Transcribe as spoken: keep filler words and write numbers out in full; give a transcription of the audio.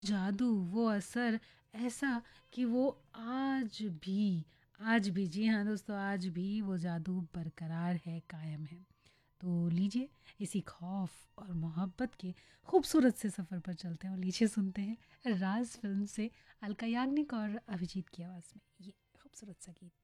जादू, वो असर ऐसा कि वो आज भी आज भी जी हाँ दोस्तों, आज भी वो जादू बरकरार है, कायम है। तो लीजिए इसी खौफ और मोहब्बत के खूबसूरत से सफ़र पर चलते हैं और लीजिए सुनते हैं राज फ़िल्म से अलका याग्निक और अभिजीत की आवाज़ में ये खूबसूरत सा गीत।